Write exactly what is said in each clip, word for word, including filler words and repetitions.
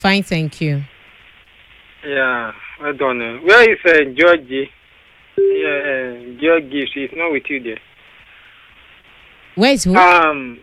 Fine, thank you. Yeah, I don't know. Where is uh, Georgie? Yeah, uh, Georgie, she's not with you there. Where is who? Um,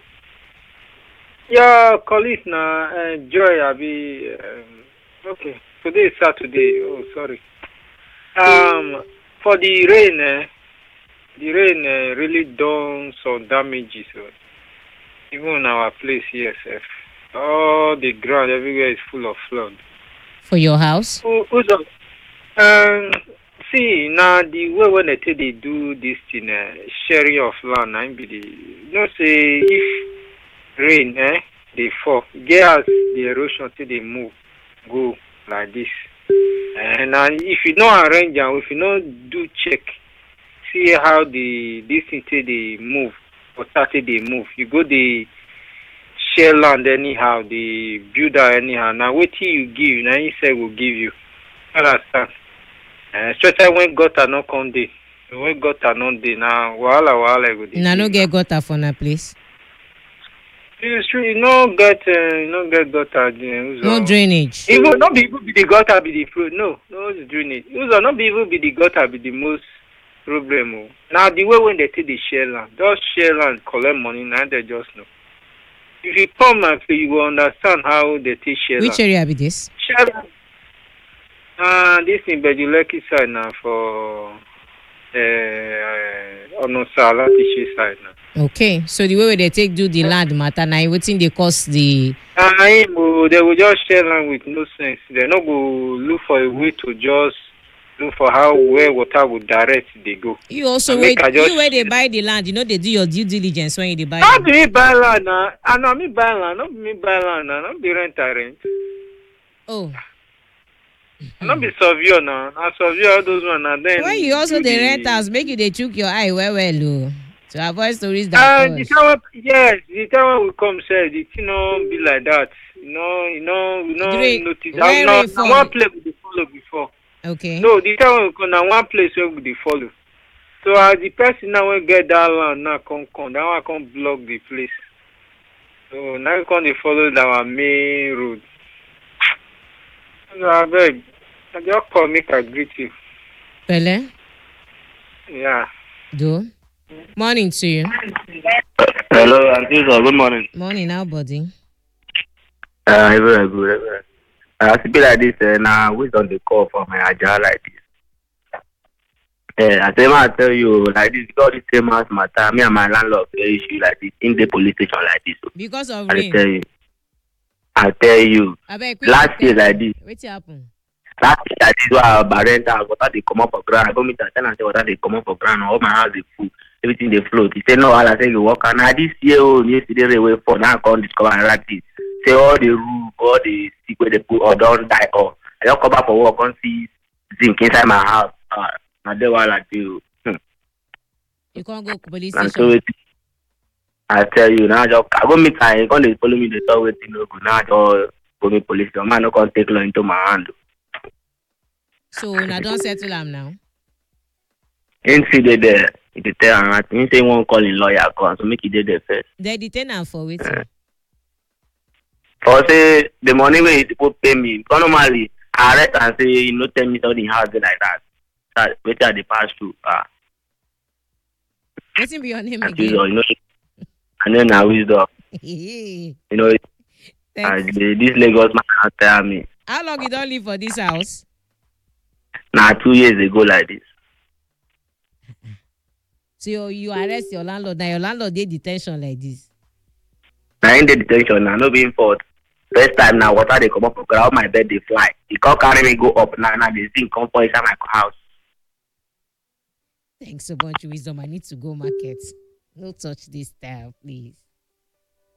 your colleague now, uh, Joy, Abi. Um, okay, today is Saturday. Oh, sorry. Um, for the rain, eh, the rain uh, really done some damages. Uh, even our place here, sef. All the ground everywhere is full of flood. For your house? Who, who's up? Um, see, now the way when they say they do this thing, uh, sharing of land, I be the, you know, say if rain, eh, they fall, get as the erosion till they move, go like this. And uh, if you don't arrange and if you don't do check, see how the this thing till they move, or till they move, you go the share land anyhow, the builder anyhow. Now what you give, now he say will give you. Understand? Uh, especially when gutter not come dey. When gutter not dey now, wahala wahala go dey. Na no get gutter for na place. You sure you no get uh, you no get gutter there. No drainage. Even not be even be the gutter be the pro. No, no drainage. Uzo not be even be the gutter be the most problem. Oh. Now the way when they take the share land, just share land collect money now they just know. If you come and play, you will understand how they take share Which land. area be this? Share land. Uh, this in Bejuleki side now for uh, Onosala Tishi side now. Okay, so the way where they take do the land matter now, wetin dey cause the Uh, they will just share land with no sense. They not go look for a way to just look for how where water will direct they go. you also And wait make I just- you where they buy the land, you know they do your due diligence when you dey buy How am. do you buy land now? I know me buy land, not me buy land now, not be rent I rent. Oh, Not be surveyor now. I surveyor all those one and then. when you also do dey the- rent house, make you dey chook your eye well well o to avoid stories Uh, that the cause. time, yes, the time we come, say the thing no be like that. You know, you know, you know, Rain- notice. when I'm not, rain na fall. one place we dey follow before. Okay. No, the time we come, na one place where we dey follow. So as the person now will get that land now come come, that one come block the place. So now we come dey follow our main road. So I beg, I just call make I greet you. Pele, Yeah. do. Morning to you. Hello, Auntie. Good morning. Morning, how body? Uh, very good. Very good. Uh, as it be like this, uh, now we on the call for my agile like this. Uh, I say, I tell you, like this, all the same house matter. Me and my landlord get issue like this in the police station like this. So, Because of I rain. tell you, I tell you, Abeg, last year like this, wetin happen? last year like this, why our renter water they come up for ground. I go meet the tenant say water they come up for ground. All my house they full, everything they float. He say no, all I say you walk. And now this year, oh, yesterday they wait for now. I come discover and like this. Say all the roof, all the stick where they put or don't die or I don't come back for work and see zinc inside my house. Uh, now they were like you. Hmm. You can't go police And so station. it, I tell you now, just I go meet her. He come they follow me. They talk waiting no good. Now I just go meet police. The man no come take law into my hand. So now don't settle am now. Ain't see they there. He dey tell am. He say he won't call in lawyer come. So make he dey there first. They detain am for wetin? For say the money wey he suppose pay me, because normally I arrest and say you no tell me something house dey like that. That wetin I dey pass through. Ah, Wetin be your name and again? wisdom, you know. And then na wisdom, you know. Uh, Thanks. the, this Lagos man can tell me. How long you don live for this house? Na two years ago like this. So you, you arrest your landlord, now your landlord dey detention like this. Na in the detention na no be him fault. First time na water dey comot for ground, all my bed dey fly. He come carry me go up now, now the zinc come fall inside my house. Thanks so much, wisdom. I need to go market. No touch this style, please.